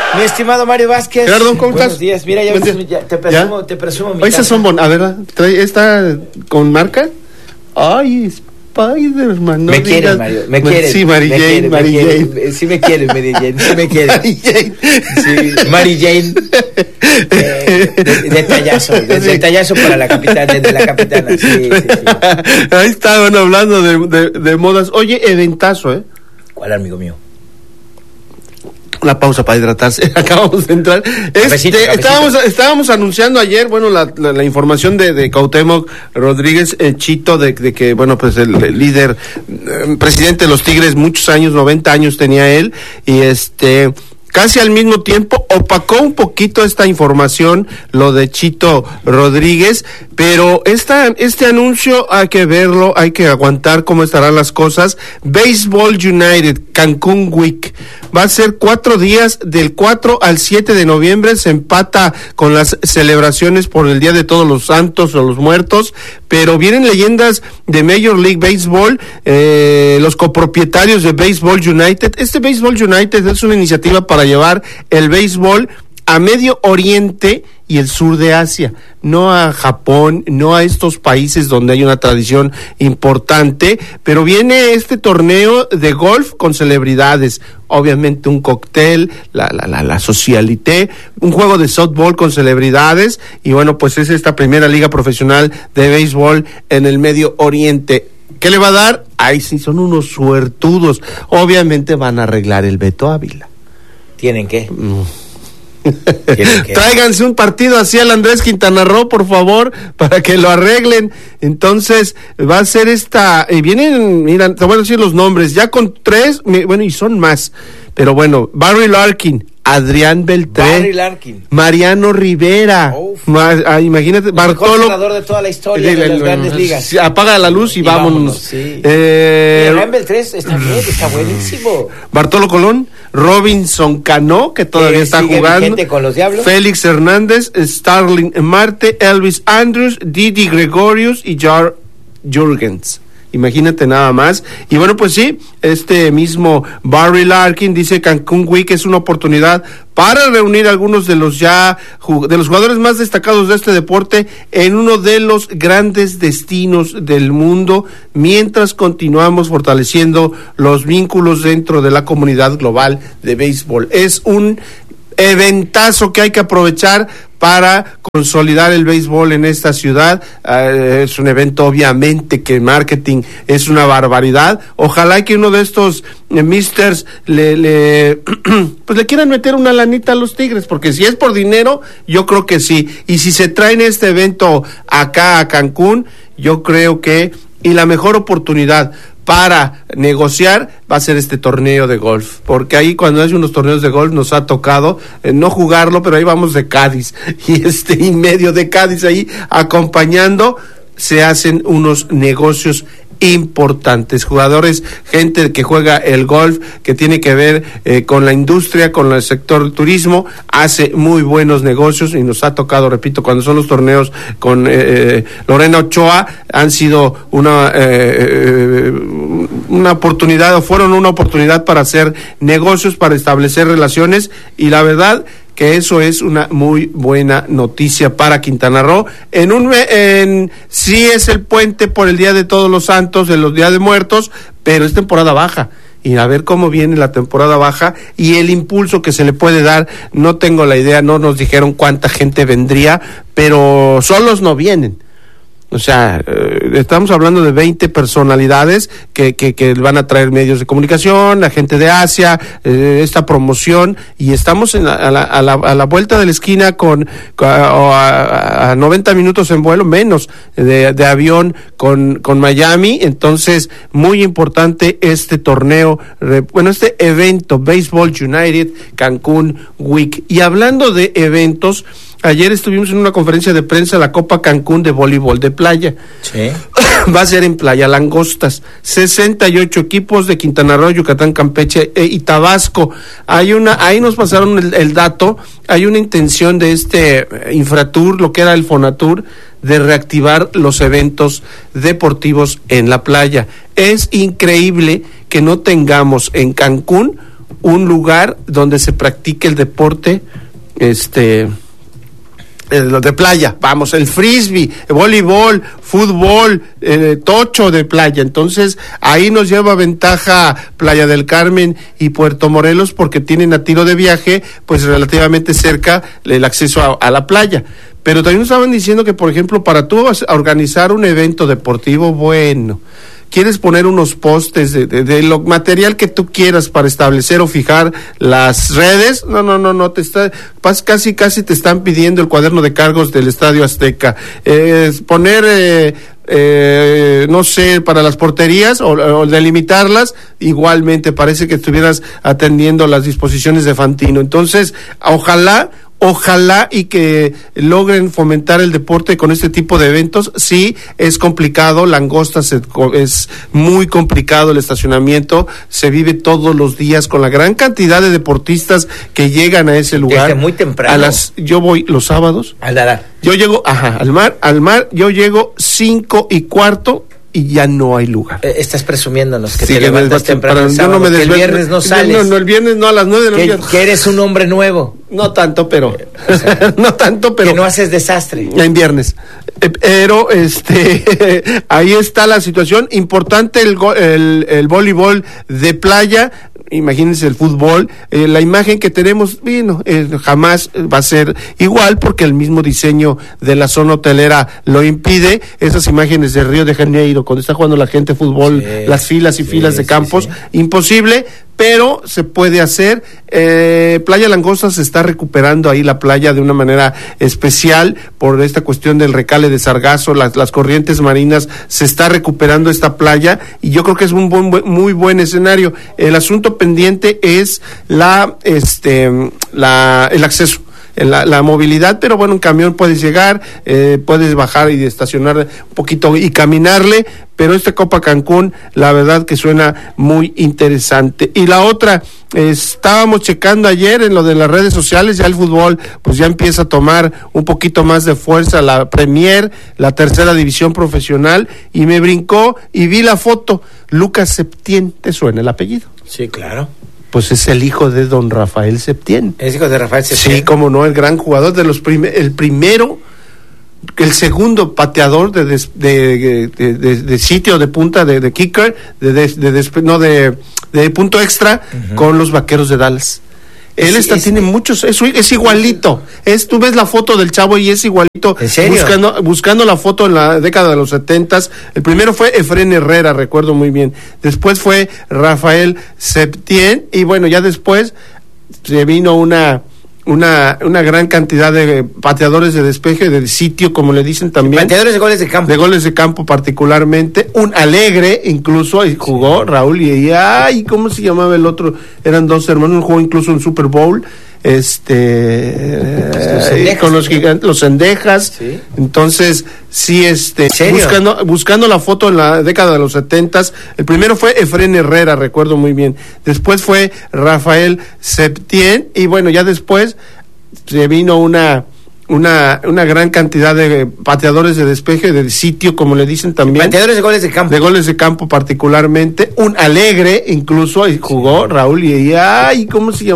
Mi estimado Mario Vázquez. Gerardo, ¿cómo estás? Buenos días. Mira, te presumo mi Esas son a ver, ¿está con marca? Ay, Spider-Man. No me quieres, Mario. Me quieres. Sí, Mary Jane. Sí me quieres, Mary Jane. Sí me quieres. Mary Jane. Sí, Mary Jane. Detallazo para la capitana, desde la capitana. Sí. Ahí estaban hablando de modas. Oye, eventazo, ¿eh? ¿Cuál, amigo mío? Una pausa para hidratarse. Acabamos de entrar. Cafecito. Estábamos anunciando ayer, bueno, la información de Cuauhtémoc Rodríguez, Chito, de que, bueno, pues el líder, presidente de los Tigres, muchos años, 90 años tenía él, y casi al mismo tiempo opacó un poquito esta información, lo de Chito Rodríguez, pero este anuncio hay que verlo, hay que aguantar cómo estarán las cosas. Baseball United, Cancún Week, va a ser 4 días, del 4 al 7 de noviembre, se empata con las celebraciones por el Día de Todos los Santos o los Muertos, pero vienen leyendas de Major League Baseball, los copropietarios de Baseball United. Baseball United es una iniciativa para llevar el béisbol a Medio Oriente y el sur de Asia, no a Japón, no a estos países donde hay una tradición importante, pero viene este torneo de golf con celebridades, obviamente un cóctel, la socialité, un juego de softball con celebridades, y bueno, pues es esta primera liga profesional de béisbol en el Medio Oriente. ¿Qué le va a dar? Ay, sí, son unos suertudos. Obviamente van a arreglar el Beto Ávila. ¿Tienen qué? Tráiganse un partido así al Andrés Quintana Roo, por favor, para que lo arreglen. Entonces va a ser vienen, mira, te voy a decir los nombres, ya con 3, bueno, y son más, pero bueno, Barry Larkin, Adrián Beltré, Mariano Rivera, imagínate, Bartolo, jugador de toda la historia de las grandes ligas. Apaga la luz y vámonos. Sí. Adrián Beltré está buenísimo. Bartolo Colón, Robinson Cano, que todavía está jugando, con los Diablos. Félix Hernández, Starling Marte, Elvis Andrews, Didi Gregorius y Jar Jurgens. Imagínate nada más. Y bueno, pues sí, mismo Barry Larkin dice Cancún Week es una oportunidad para reunir a algunos de los jugadores más destacados de este deporte en uno de los grandes destinos del mundo, mientras continuamos fortaleciendo los vínculos dentro de la comunidad global de béisbol. Es un eventazo que hay que aprovechar para consolidar el béisbol en esta ciudad. Es un evento, obviamente, que en marketing es una barbaridad. Ojalá que uno de estos misters le quieran meter una lanita a los Tigres, porque si es por dinero, yo creo que sí. Y si se traen este evento acá a Cancún, yo creo que, y la mejor oportunidad para negociar va a ser este torneo de golf, porque ahí cuando hay unos torneos de golf nos ha tocado no jugarlo, pero ahí vamos de Cádiz, y medio de Cádiz ahí acompañando, se hacen unos negocios importantes, jugadores, gente que juega el golf, que tiene que ver con la industria, con el sector turismo, hace muy buenos negocios, y nos ha tocado, repito, cuando son los torneos con Lorena Ochoa, han sido una oportunidad, o fueron una oportunidad para hacer negocios, para establecer relaciones, y la verdad que eso es una muy buena noticia para Quintana Roo. Sí es el puente por el Día de Todos los Santos, de los Días de Muertos, pero es temporada baja. Y a ver cómo viene la temporada baja y el impulso que se le puede dar. No tengo la idea, no nos dijeron cuánta gente vendría, pero solos no vienen. O sea, estamos hablando de 20 personalidades que van a traer medios de comunicación, la gente de Asia, esta promoción, y estamos a la vuelta de la esquina a 90 minutos en vuelo, menos de avión con Miami. Entonces, muy importante este torneo, este evento, Baseball United Cancún Week. Y hablando de eventos, ayer estuvimos en una conferencia de prensa de la Copa Cancún de voleibol de playa. Sí. Va a ser en Playa Langostas. 68 equipos de Quintana Roo, Yucatán, Campeche y Tabasco. Ahí nos pasaron el dato. Hay una intención de Infratur, lo que era el Fonatur, de reactivar los eventos deportivos en la playa. Es increíble que no tengamos en Cancún un lugar donde se practique el deporte, de playa, vamos, el frisbee, el voleibol, fútbol, tocho de playa. Entonces ahí nos lleva ventaja Playa del Carmen y Puerto Morelos, porque tienen a tiro de viaje pues relativamente cerca el acceso a la playa. Pero también nos estaban diciendo que, por ejemplo, para tú organizar un evento deportivo, bueno, quieres poner unos postes de lo material que tú quieras para establecer o fijar las redes, no, casi te están pidiendo el cuaderno de cargos del Estadio Azteca, poner no sé, para las porterías o delimitarlas, igualmente parece que estuvieras atendiendo las disposiciones de Fantino. Entonces, ojalá y que logren fomentar el deporte con este tipo de eventos. Sí, es complicado, Langosta es muy complicado el estacionamiento, se vive todos los días con la gran cantidad de deportistas que llegan a ese lugar. Desde muy temprano. Yo voy los sábados. Yo llego, al mar, yo llego 5:15 y ya no hay lugar. Estás presumiéndonos que sí, te levantas temprano el sábado, que el viernes no sales. No, el viernes no, a las 9 de la noche. Que eres un hombre nuevo. No tanto, pero que no haces desastre. En viernes. Pero ahí está la situación. Importante el voleibol de playa. Imagínense el fútbol, la imagen que tenemos, jamás va a ser igual, porque el mismo diseño de la zona hotelera lo impide. Esas imágenes de Río de Janeiro, cuando está jugando la gente fútbol, las filas y filas de campos, imposible, pero se puede hacer. Playa Langosta se está recuperando ahí la playa de una manera especial por esta cuestión del recale de sargazo, las corrientes marinas, se está recuperando esta playa, y yo creo que es un muy buen escenario. El asunto pendiente es el acceso, la movilidad, pero bueno, en camión puedes llegar, puedes bajar y estacionar un poquito y caminarle, pero Copa Cancún, la verdad que suena muy interesante. Y la otra, estábamos checando ayer en lo de las redes sociales, ya el fútbol pues ya empieza a tomar un poquito más de fuerza, la Premier, la tercera división profesional, y me brincó y vi la foto, Lucas Septién, ¿te suena el apellido? Sí, claro. Pues es el hijo de don Rafael Septién. ¿Es hijo de Rafael Septién? Sí, cómo no, el gran jugador de el segundo pateador de sitio, de punta, de kicker, de punto extra, con los Vaqueros de Dallas. Él tiene muchos, es igualito. Tú ves la foto del chavo y es igualito. ¿En serio? Buscando la foto en la década de los 70s. El primero fue Efrén Herrera, recuerdo muy bien. Después fue Rafael Septién, y bueno, ya después se vino una gran cantidad de pateadores de despeje, de sitio, como le dicen también. Pateadores de goles de campo. De goles de campo particularmente. Un Alegre, incluso, y jugó Raúl, y ¿cómo se llamaba el otro? Eran dos hermanos, jugó incluso en Super Bowl. Con los gigantes, los Cendejas. ¿Sí? Entonces, sí, buscando la foto en la década de los 70s. El primero fue Efrén Herrera, recuerdo muy bien. Después fue Rafael Septién, y bueno, ya después se vino una gran cantidad de pateadores de despeje, de sitio, como le dicen también. Pateadores de goles de campo. De goles de campo particularmente. Un Alegre, incluso, y jugó Raúl, y ¿cómo se llama?